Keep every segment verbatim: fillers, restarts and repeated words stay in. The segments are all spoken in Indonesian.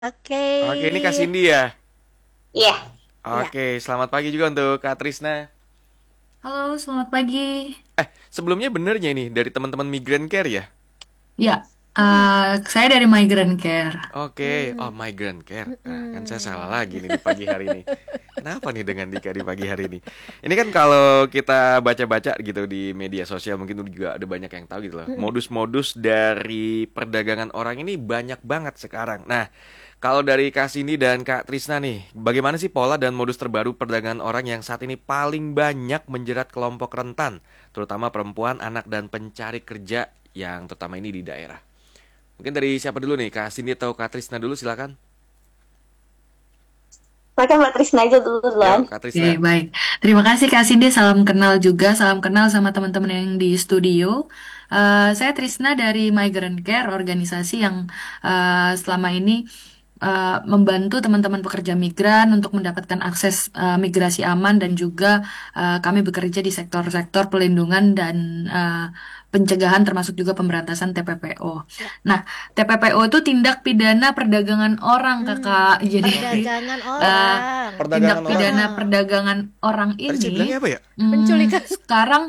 Oke. Oke, ini Kak Cindy ya. Iya, Ya. Oke, selamat pagi juga untuk Kak Trisna. Halo, selamat pagi. Eh, sebelumnya benernya ini dari teman-teman Migrant Care ya? Ya, eh, saya dari Migrant Care. Oke, oh Mm, Migrant Care. Nah, kan saya salah mm. lagi nih di pagi hari ini. Kenapa nih dengan Dika di pagi hari ini? Ini kan kalau kita baca-baca gitu di media sosial mungkin juga ada banyak yang tahu gitu loh. Mm-mm. Modus-modus dari perdagangan orang ini banyak banget sekarang. Nah, kalau dari Kak Cindy dan Kak Trisna nih, bagaimana sih pola dan modus terbaru perdagangan orang yang saat ini paling banyak menjerat kelompok rentan, terutama perempuan, anak, dan pencari kerja yang terutama ini di daerah? Mungkin dari siapa dulu nih, Kak Cindy atau Kak Trisna dulu silakan. mereka Mbak Trisna aja dulu Yo, duluan. Kak Oke, Trisna. baik. Terima kasih Kak Cindy, salam kenal juga, salam kenal sama teman-teman yang di studio. Eh, saya Trisna dari Migrant Care, organisasi yang eh, selama ini eh, membantu teman-teman pekerja migran untuk mendapatkan akses eh, migrasi aman dan juga eh, kami bekerja di sektor-sektor pelindungan dan eh, pencegahan termasuk juga pemberantasan T P P O. Ya. Nah, T P P O itu tindak pidana perdagangan orang, Hmm. Kakak. Jadi Perdagangan eh, orang. tindak Perdagangan orang. pidana Heeh. perdagangan orang Tadi saya ini bilangnya apa ya? hmm, Penculikan. sekarang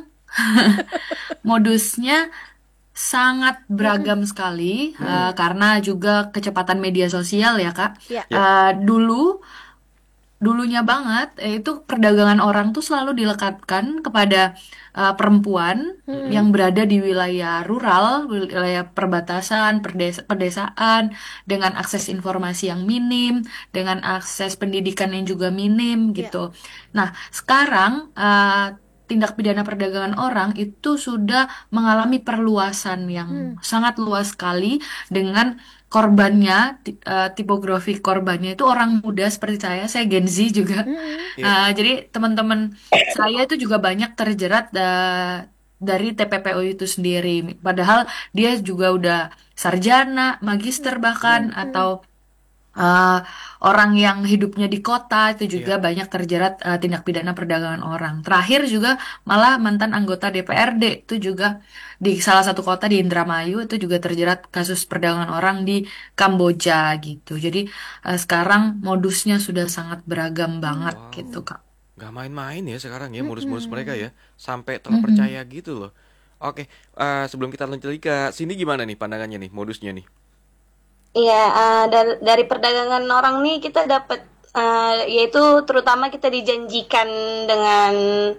modusnya sangat Mm-mm. beragam sekali Mm-mm. eh, karena juga kecepatan media sosial ya Kak. Ya. Ya. Eh, dulu dulunya banget eh, itu perdagangan orang tuh selalu dilekatkan kepada eh, perempuan yang Mm-mm. berada di wilayah rural, wilayah perbatasan, perdes- pedesaan, dengan akses informasi yang minim, dengan akses pendidikan yang juga minim Ya. gitu. Nah, sekarang eh, tindak pidana perdagangan orang itu sudah mengalami perluasan yang Hmm. sangat luas sekali dengan korbannya, ti- eh, tipografi korbannya itu orang muda seperti saya, saya Gen Z juga. Mm-mm. Ya. Eh, jadi teman-teman saya itu juga banyak terjerat eh, dari T P P O itu sendiri. Padahal dia juga udah sarjana, magister bahkan, atau Mm-mm. eh, orang yang hidupnya di kota itu juga Iya. banyak terjerat eh, tindak pidana perdagangan orang. Terakhir juga malah mantan anggota D P R D itu juga di salah satu kota di Indramayu itu juga terjerat kasus perdagangan orang di Kamboja gitu. Jadi eh, sekarang modusnya sudah sangat beragam banget gitu, Wow. Kak. Gak main-main ya sekarang ya modus-modus mereka Mm-mm. ya. Sampai Mhm. terpercaya gitu loh. Oke, eh, sebelum kita lanjut lagi Kak Cindy gimana nih pandangannya nih, modusnya nih? Iya, eh, dari, dari perdagangan orang nih kita dapat eh, yaitu terutama kita dijanjikan dengan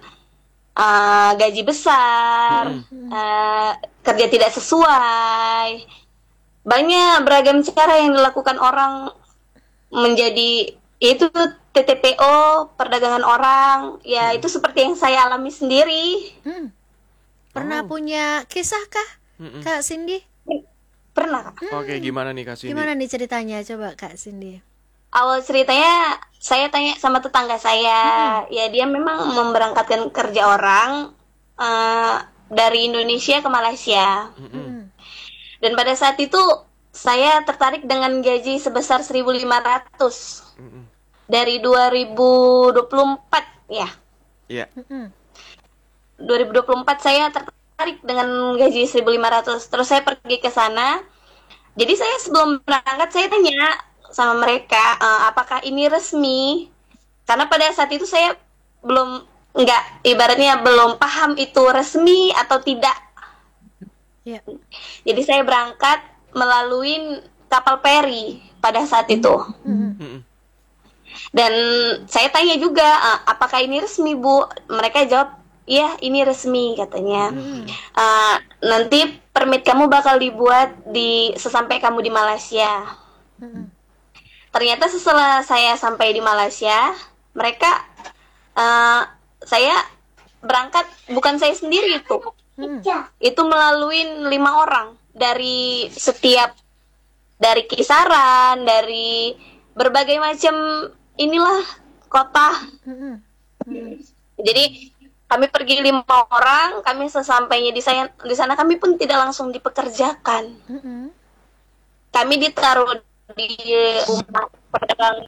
eh, gaji besar, Mm-mm. Mm-mm. eh, kerja tidak sesuai. Banyak beragam cara yang dilakukan orang menjadi yaitu T T P O, perdagangan orang. Ya, Mm-mm. itu seperti yang saya alami sendiri. Mm. Pernah Oh. punya kisah kah, Mm-mm. Kak Cindy? Pernah. Oke, Hmm. gimana nih Kak Cindy? Gimana nih ceritanya? Coba Kak Cindy. Awal ceritanya saya tanya sama tetangga saya, Mm-mm. ya dia memang memberangkatkan kerja orang eh, dari Indonesia ke Malaysia. Mm-mm. Mm-mm. Dan pada saat itu saya tertarik dengan gaji sebesar seribu lima ratus Mm-mm. dari dua ribu dua puluh empat ya. Iya. Mm-mm. dua ribu dua puluh empat saya tertarik dengan gaji seribu lima ratus. Terus saya pergi ke sana. Jadi saya sebelum berangkat saya tanya sama mereka, "Eh, apakah ini resmi?" Karena pada saat itu saya belum nggak ibaratnya belum paham itu resmi atau tidak. Ya. Jadi saya berangkat melalui kapal feri pada saat itu. Mm-mm. Mm-mm. Dan saya tanya juga, "Eh, apakah ini resmi, Bu?" Mereka jawab, "Iya, ini resmi," katanya. Mm-mm. "Eh, nanti permit kamu bakal dibuat di sesampai kamu di Malaysia." Mm-mm. Ternyata setelah saya sampai di Malaysia, mereka eh, saya berangkat bukan saya sendiri itu. Mm. Itu melalui lima orang dari setiap dari kisaran, dari berbagai macam inilah kota. Mm-mm. Mm-mm. Jadi kami pergi lima orang, kami sesampainya di sana, di sana kami pun tidak langsung dipekerjakan. Mm-mm. Kami ditaruh di rumah pedagang.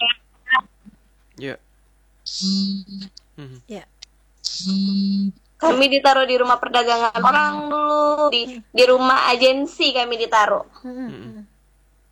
Iya. Mhm. Ya. Kami ditaruh di rumah perdagangan orang dulu, di di rumah agensi kami ditaruh. Mm-mm. Mm-mm. Mm-mm.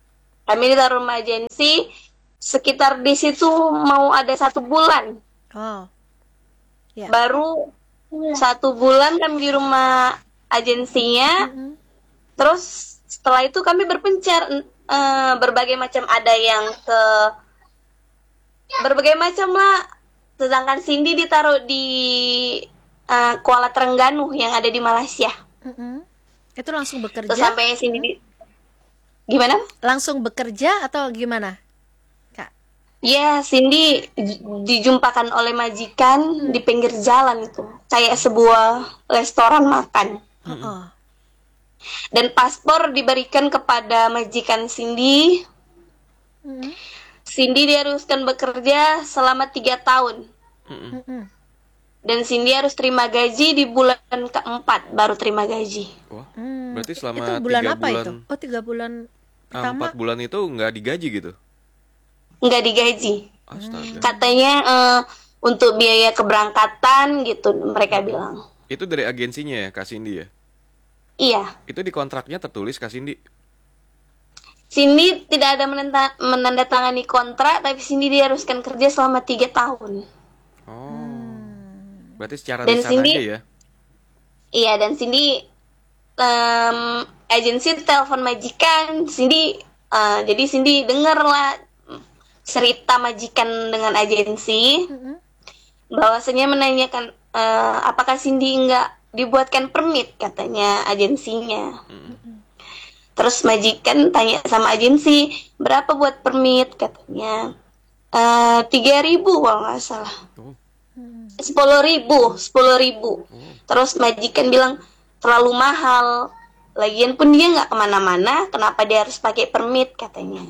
Kami ditaruh rumah agensi sekitar di situ mau ada satu bulan. Oh, ya. Baru satu bulan kami di rumah agensinya. Mm-mm. Terus setelah itu kami berpencar, eh, berbagai macam, ada yang ke berbagai macam lah. Sedangkan Cindy ditaruh di eh, Kuala Terengganu yang ada di Malaysia. Mm-mm. Itu langsung Terus bekerja? sampai Cindy di, gimana? Langsung bekerja atau gimana, Kak? Ya, Cindy j- dijumpakan oleh majikan di pinggir jalan itu, kayak sebuah restoran makan. Oh, oh. Dan paspor diberikan kepada majikan Cindy. Mm-mm. Cindy diharuskan bekerja selama tiga tahun. Mm-mm. Mm-mm. Dan Cindy harus terima gaji di bulan keempat, baru terima gaji. Wah, Hmm, berarti Itu selama bulan tiga apa bulan, itu? Oh, tiga bulan ah, pertama. empat bulan itu nggak digaji gitu? Nggak digaji. Astaga. Katanya eh, untuk biaya keberangkatan gitu, mereka bilang. Itu dari agensinya ya, Kak Cindy ya? Iya. Itu di kontraknya tertulis, Kak Cindy? Cindy tidak ada menenta- menandatangani kontrak, tapi Cindy diharuskan kerja selama tiga tahun. Oh, berarti secara Dan lisan Cindy- aja ya? Iya, dan Cindy em, agensi telepon majikan, Cindy eh, jadi Cindy denger lah cerita majikan dengan agensi, Mm-mm. bahwasanya menanyakan eh, apakah Cindy nggak dibuatkan permit, katanya agensinya. Terus majikan tanya sama agensi, berapa buat permit, katanya eh, tiga ribu kalau nggak salah. Oh, Sepuluh ribu, sepuluh ribu. Terus majikan bilang terlalu mahal. Lagian pun dia nggak kemana-mana, kenapa dia harus pakai permit, katanya.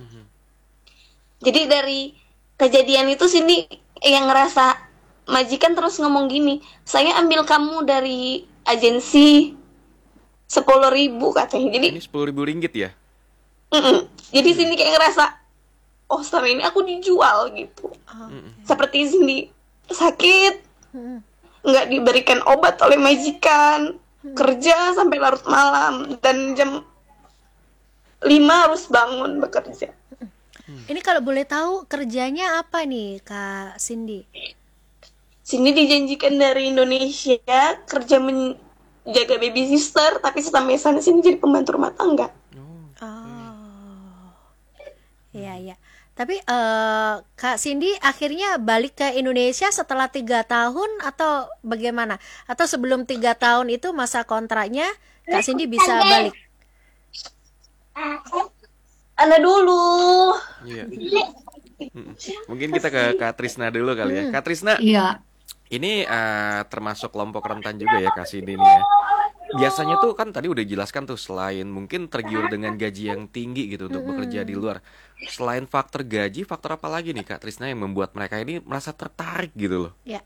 Jadi dari kejadian itu Cindy yang ngerasa, majikan terus ngomong gini, saya ambil kamu dari agensi sepuluh ribu, katanya. Jadi, ini sepuluh ribu ringgit ya? mm-mm. Jadi Cindy kayak ngerasa, oh selama ini aku dijual gitu. Oh, Seperti Cindy sakit, mm-mm. nggak diberikan obat oleh majikan, kerja sampai larut malam, dan jam lima harus bangun bekerja. Ini kalau boleh tahu kerjanya apa nih, Kak Cindy? Cindy dijanjikan dari Indonesia kerja menjaga baby sister, tapi sampai sana Cindy jadi pembantu rumah tangga. Oh, iya iya. Tapi eh, Kak Cindy akhirnya balik ke Indonesia setelah tiga tahun atau bagaimana? Atau sebelum tiga tahun itu masa kontraknya Kak Cindy bisa balik? Anda dulu. Iya. Mm-mm. Mungkin kita ke Kak Trisna dulu kali ya. Kak Trisna, Iya. ini eh, termasuk kelompok rentan juga ya, Kak Cindy nih ya. Biasanya tuh kan tadi udah jelaskan tuh, selain mungkin tergiur dengan gaji yang tinggi gitu untuk bekerja di luar. Selain faktor gaji, faktor apa lagi nih Kak Trisna yang membuat mereka ini merasa tertarik gitu loh? Ya.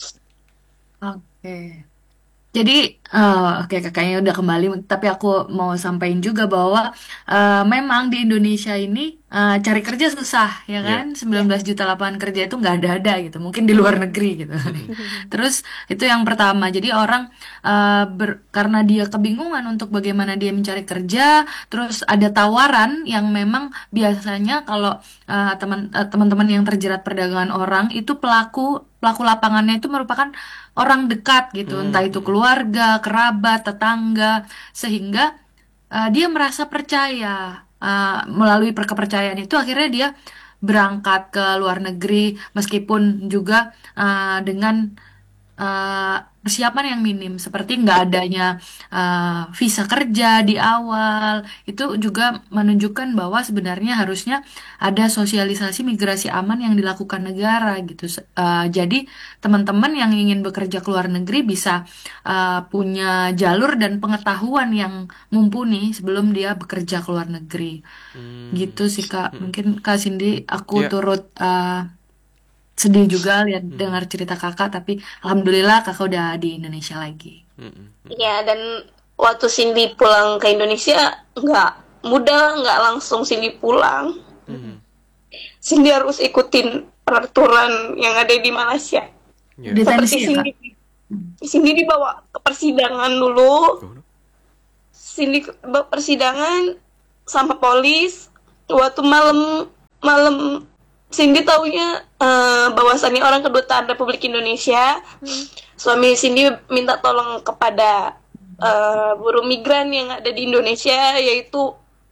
Oke. Jadi, eh, oke kakaknya udah kembali, tapi aku mau sampaikan juga bahwa eh, memang di Indonesia ini eh, cari kerja susah, ya Iya. kan? sembilan belas juta lapangan kerja itu nggak ada-ada gitu, mungkin di luar negeri gitu. Terus itu yang pertama, jadi orang eh, ber- karena dia kebingungan untuk bagaimana dia mencari kerja, terus ada tawaran yang memang biasanya kalau eh, teman eh, teman-teman yang terjerat perdagangan orang itu pelaku pelaku lapangannya itu merupakan orang dekat gitu, entah itu keluarga, kerabat, tetangga, sehingga uh, dia merasa percaya. Uh, melalui perkepercayaan itu akhirnya dia berangkat ke luar negeri, meskipun juga uh, dengan uh, persiapan yang minim, seperti nggak adanya uh, visa kerja di awal. Itu juga menunjukkan bahwa sebenarnya harusnya ada sosialisasi migrasi aman yang dilakukan negara gitu. Se- uh, jadi teman-teman yang ingin bekerja ke luar negeri bisa uh, punya jalur dan pengetahuan yang mumpuni sebelum dia bekerja ke luar negeri. Hmm. Gitu sih Kak. Mungkin Kak Cindy, aku Ya. turut uh, sedih juga lihat dengar cerita kakak, tapi alhamdulillah kakak udah di Indonesia lagi. Mm-mm. Ya, dan waktu Cindy pulang ke Indonesia, nggak mudah, nggak langsung Cindy pulang. Mhm. Cindy harus ikutin peraturan yang ada di Malaysia. Ya. Detensi Seperti ya Kak? Cindy, Cindy dibawa ke persidangan dulu. Oh, Cindy ke ke persidangan sama polis. waktu malam malam Cindy taunya eh, bahwasannya orang kedutaan Republik Indonesia. Suami Cindy minta tolong kepada eh, buruh migran yang ada di Indonesia, yaitu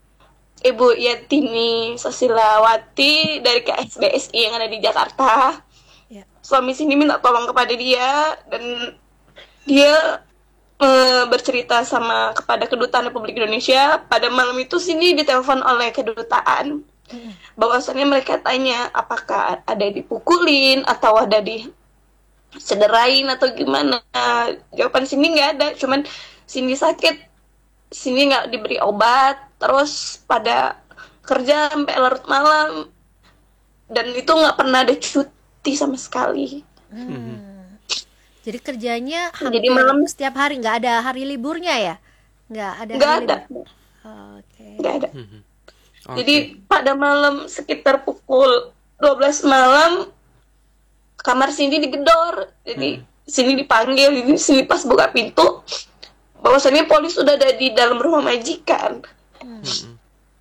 Ibu Yatini Susilawati dari K S B S I yang ada di Jakarta. Ya. Suami Cindy minta tolong kepada dia, dan dia eh, bercerita sama kepada kedutaan Republik Indonesia. Pada malam itu Cindy ditelepon oleh kedutaan, bahwasannya mereka tanya apakah ada yang dipukulin atau ada di cederain atau gimana. Jawaban Cindy nggak ada, cuman Cindy sakit, Cindy nggak diberi obat, terus pada kerja sampai larut malam, dan itu nggak pernah ada cuti sama sekali. Hmm. Jadi kerjanya Jadi hampir malam setiap hari, nggak ada hari liburnya ya? Nggak ada nggak hari ada, libur. Oke. nggak ada. Mhm. Jadi Oke. pada malam sekitar pukul dua belas malam, kamar Cindy digedor. Jadi Cindy dipanggil, jadi Cindy pas buka pintu, bahwasannya polis sudah ada di dalam rumah majikan. Mhm.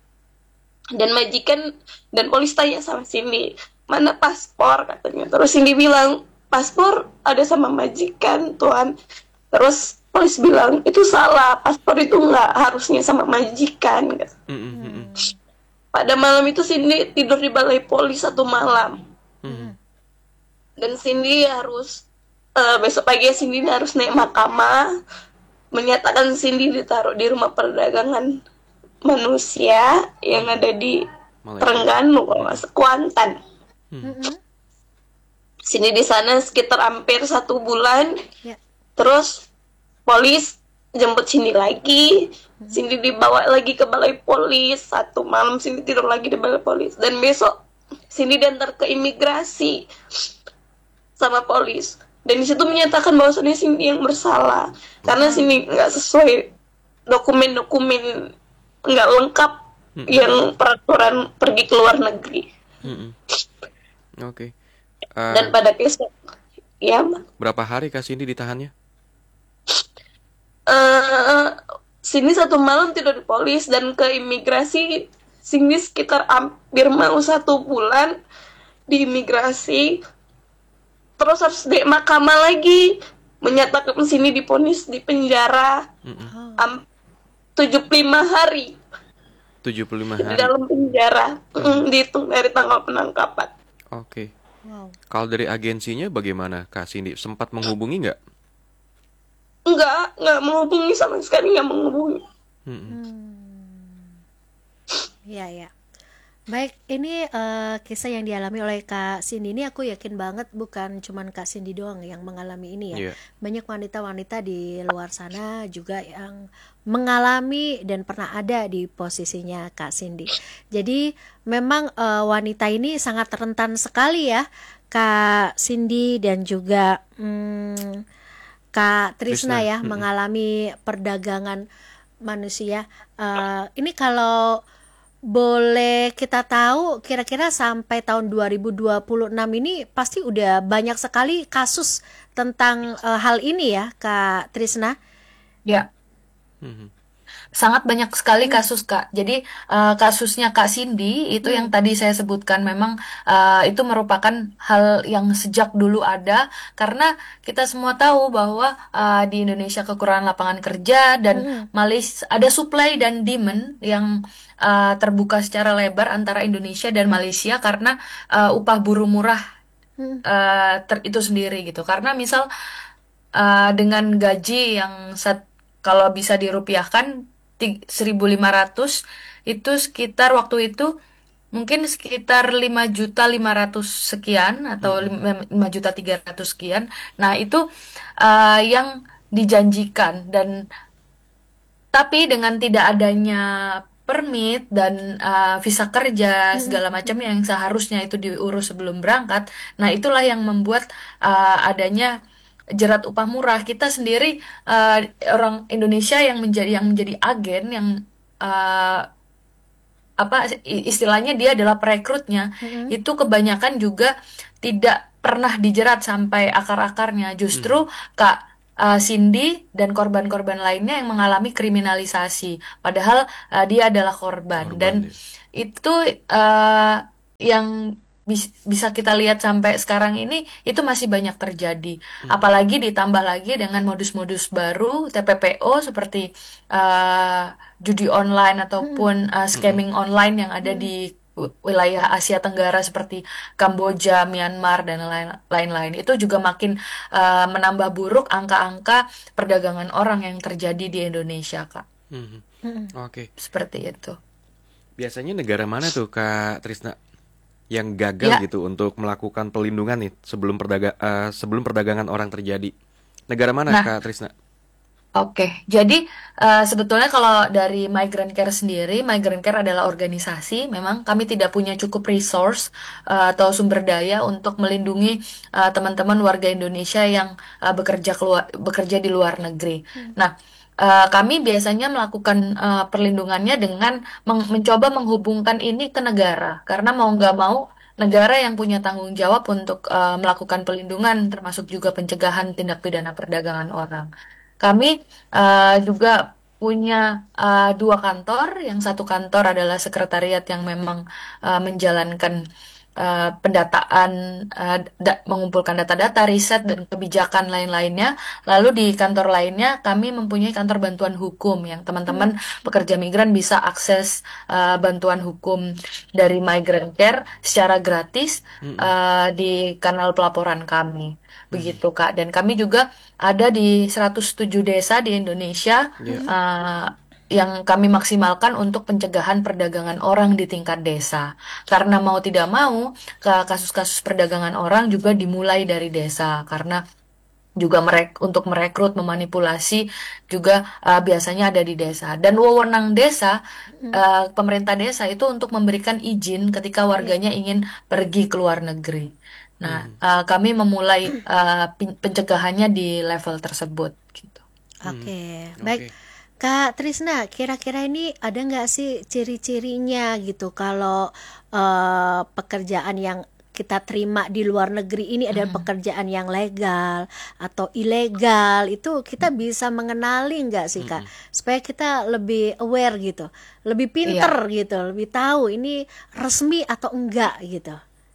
Dan majikan dan polis tanya sama Cindy, mana paspor katanya. Terus Cindy bilang, paspor ada sama majikan, Tuan. Terus polis bilang, itu salah, paspor itu nggak harusnya sama majikan. Mhm. Mhm. Pada malam itu Cindy tidur di balai polis satu malam. Mhm. Dan Cindy harus, eh, besok pagi Cindy harus naik mahkamah, menyatakan Cindy ditaruh di rumah perdagangan manusia yang ada di Malaysia. Terengganu, kalau nggak salah, Kuantan. Mm-mm. Cindy di sana sekitar hampir satu bulan. Ya. Terus polis jemput Cindy lagi. Cindy dibawa lagi ke balai polis. Satu malam Cindy tidur lagi di balai polis. Dan besok Cindy diantar ke imigrasi sama polis. Dan di situ menyatakan bahwasannya Cindy yang bersalah. Karena Cindy nggak sesuai dokumen-dokumen, nggak lengkap Mm-mm. yang peraturan pergi ke luar negeri. Mhm. Oke. Eh, Dan pada besok, ya, berapa hari Kak Cindy ditahannya? eh sini satu malam tidur di polis, dan ke imigrasi sini sekitar hampir mau satu bulan di imigrasi. Terus harus di mahkamah lagi menyatakan sini diponis di penjara Mhm. Oh. am, tujuh puluh lima hari tujuh puluh lima di hari. dalam penjara. Mm, dihitung dari tanggal penangkapan. Oke. Wow. Kalau dari agensinya bagaimana Kak Cindy? Sempat menghubungi nggak? Enggak, enggak menghubungi sama sekali, enggak menghubungi. Mhm. Hmm. Ya, ya. Baik, ini eh, kisah yang dialami oleh Kak Cindy ini aku yakin banget bukan cuman Kak Cindy doang yang mengalami ini ya. Iya. Banyak wanita-wanita di luar sana juga yang mengalami dan pernah ada di posisinya Kak Cindy. Jadi memang eh, wanita ini sangat rentan sekali ya, Kak Cindy dan juga hmm, Kak Trisna Trisna, ya, mm-mm. mengalami perdagangan manusia. Eh, ini kalau boleh kita tahu, kira-kira sampai tahun dua ribu dua puluh enam ini pasti udah banyak sekali kasus tentang eh, hal ini ya, Kak Trisna. Ya, Mhm. sangat banyak sekali kasus, Kak. Jadi eh, kasusnya Kak Cindy itu yang tadi saya sebutkan memang eh, itu merupakan hal yang sejak dulu ada, karena kita semua tahu bahwa eh, di Indonesia kekurangan lapangan kerja dan Malaysia ada supply dan demand yang eh, terbuka secara lebar antara Indonesia dan Malaysia karena eh, upah buruh murah Hmm. eh, ter- itu sendiri gitu. Karena misal eh, dengan gaji yang set, kalau bisa dirupiahkan ti- seribu lima ratus, itu sekitar waktu itu mungkin sekitar lima juta lima ratus sekian atau lima juta tiga ratus sekian. Nah, itu eh, yang dijanjikan, dan tapi dengan tidak adanya permit dan uh, visa kerja segala macam yang seharusnya itu diurus sebelum berangkat, nah itulah yang membuat uh, adanya jerat upah murah. Kita sendiri uh, orang Indonesia yang menjadi yang menjadi agen yang uh, apa istilahnya dia adalah perekrutnya, itu kebanyakan juga tidak pernah dijerat sampai akar-akarnya. Justru Kak uh, Cindy dan korban-korban lainnya yang mengalami kriminalisasi, padahal uh, dia adalah korban. Korban Dan ya. itu uh, yang bis- bisa kita lihat sampai sekarang ini itu masih banyak terjadi. Hmm. Apalagi ditambah lagi dengan modus-modus baru T P P O seperti uh, judi online Mm-mm. ataupun uh, Mm-mm. scamming online yang ada Mm-mm. di wi- wilayah Asia Tenggara seperti Kamboja, Myanmar, dan lain- lain-lain. Itu juga makin uh, menambah buruk angka-angka perdagangan orang yang terjadi di Indonesia, Kak. Mhm. Mm-mm. Oke. Seperti itu. Biasanya negara mana tuh Kak Trisna yang gagal Ya, gitu untuk melakukan pelindungan nih sebelum perdaga eh, sebelum perdagangan orang terjadi? Negara mana nah, Kak Trisna? oke. Jadi eh, sebetulnya kalau dari Migrant Care sendiri, Migrant Care adalah organisasi. Memang kami tidak punya cukup resource eh, atau sumber daya untuk melindungi eh, teman-teman warga Indonesia yang eh, bekerja keluar bekerja di luar negeri. Mm. Nah, eh, kami biasanya melakukan eh, perlindungannya dengan meng- mencoba menghubungkan ini ke negara, karena mau nggak mau negara yang punya tanggung jawab untuk eh, melakukan pelindungan, termasuk juga pencegahan tindak pidana perdagangan orang. Kami eh, juga punya eh, dua kantor. Yang satu kantor adalah sekretariat yang memang eh, menjalankan eh, pendataan, eh, da- mengumpulkan data-data, riset, dan kebijakan lain-lainnya. Lalu di kantor lainnya kami mempunyai kantor bantuan hukum yang Mm. teman-teman pekerja migran bisa akses eh, bantuan hukum dari Migrant Care secara gratis Mm-mm. eh, di kanal pelaporan kami. Mhm. Begitu, Kak. Dan kami juga ada di seratus tujuh desa di Indonesia Ya. Mm-mm. eh, yang kami maksimalkan untuk pencegahan perdagangan orang di tingkat desa. Karena mau tidak mau, ke- kasus-kasus perdagangan orang juga dimulai dari desa. Karena juga merek untuk merekrut, memanipulasi juga eh, biasanya ada di desa. Dan wewenang desa, Mm. eh, pemerintah desa itu untuk memberikan izin ketika Iya. warganya ingin pergi ke luar negeri. Nah, Mhm. eh, kami memulai eh, pen- pencegahannya di level tersebut gitu. Mhm. Oke, baik. Oke. Kak Trisna, kira-kira ini ada nggak sih ciri-cirinya gitu kalau eh, pekerjaan yang kita terima di luar negeri ini adalah Hmm. pekerjaan yang legal atau ilegal, itu kita bisa mengenali nggak sih Kak, Mm-mm. supaya kita lebih aware gitu, lebih Iya. pinter gitu, lebih tahu ini resmi atau enggak gitu.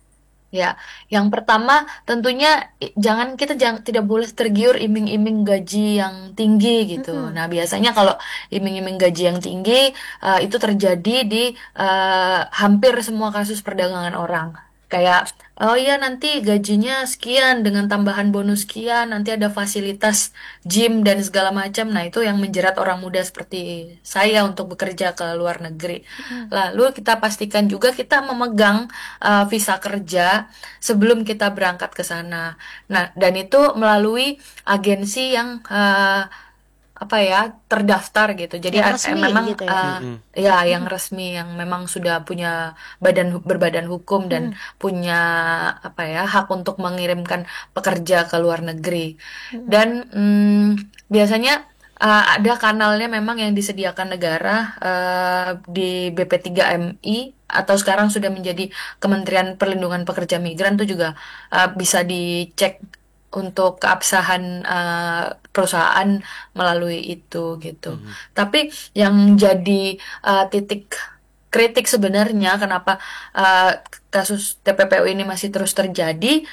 Ya, yang pertama tentunya i- jangan kita jangan tidak boleh tergiur iming-iming gaji yang tinggi gitu. Mm-mm. Nah, biasanya kalau iming-iming gaji yang tinggi eh, itu terjadi di eh, hampir semua kasus perdagangan orang. Kayak, oh iya nanti gajinya sekian dengan tambahan bonus sekian, nanti ada fasilitas gym dan segala macam. Nah, itu yang menjerat orang muda seperti saya untuk bekerja ke luar negeri. Mm-mm. Lalu kita pastikan juga kita memegang uh, visa kerja sebelum kita berangkat ke sana. Nah, dan itu melalui agensi yang uh, apa ya, terdaftar gitu. Jadi Yang a- eh, resmi memang gitu ya. uh, Mm-mm. ya yang Mm-mm. resmi, yang memang sudah punya badan hu- berbadan hukum dan Mm-mm. punya apa ya, hak untuk mengirimkan pekerja ke luar negeri. Mm-mm. Dan mm, biasanya uh, ada kanalnya memang yang disediakan negara uh, di B P tiga M I atau sekarang sudah menjadi Kementerian Perlindungan Pekerja Migran, itu juga uh, bisa dicek untuk keabsahan uh, perusahaan melalui itu gitu. Mhm. Tapi yang jadi uh, titik kritik sebenarnya kenapa uh, kasus T P P O ini masih terus terjadi,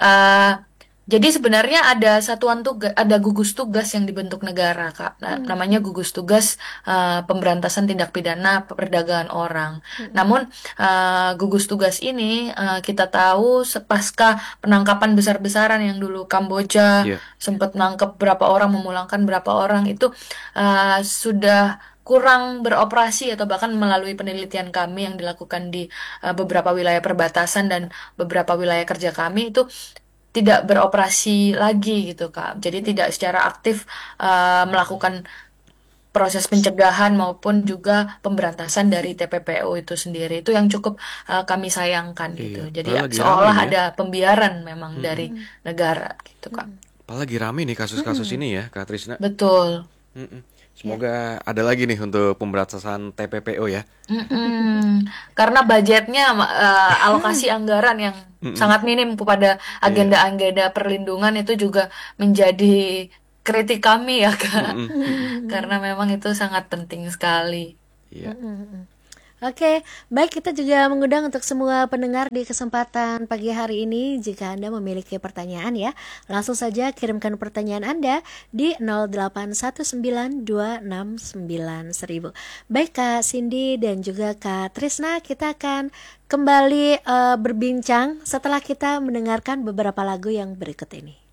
uh, jadi sebenarnya ada satuan tugas, ada gugus tugas yang dibentuk negara, Kak. Nah, Mm. namanya gugus tugas uh, pemberantasan tindak pidana perdagangan orang. Mm-mm. Namun uh, gugus tugas ini uh, kita tahu sepasca penangkapan besar-besaran yang dulu Kamboja Ya. sempat nangkep berapa orang, memulangkan berapa orang, itu uh, sudah kurang beroperasi, atau bahkan melalui penelitian kami yang dilakukan di uh, beberapa wilayah perbatasan dan beberapa wilayah kerja kami itu tidak beroperasi lagi gitu, Kak. Jadi tidak secara aktif uh, melakukan proses pencegahan maupun juga pemberantasan dari T P P O itu sendiri. Itu yang cukup uh, kami sayangkan gitu. Iya. Jadi Padahal ya, lagi rame seolah nih ya. ada pembiaran memang Mm-mm. dari Mm-mm. negara gitu, Kak. Mm-mm. Apalagi rame nih kasus-kasus Mm-mm. ini ya, Kak Trisna. Betul. Mm-mm. Ya. Semoga ada lagi nih untuk pemberantasan T P P O ya. Mm-mm. Karena budgetnya uh, alokasi anggaran yang Mm-mm. sangat minim kepada Iya. agenda-agenda perlindungan itu juga menjadi kritik kami ya Kak, Mm-mm. karena memang itu sangat penting sekali. Iya. Oke, baik, kita juga mengundang untuk semua pendengar di kesempatan pagi hari ini. Jika Anda memiliki pertanyaan ya, langsung saja kirimkan pertanyaan Anda di nol delapan satu sembilan dua enam sembilan seribu. Baik Kak Cindy dan juga Kak Trisna, kita akan kembali eh, berbincang setelah kita mendengarkan beberapa lagu yang berikut ini.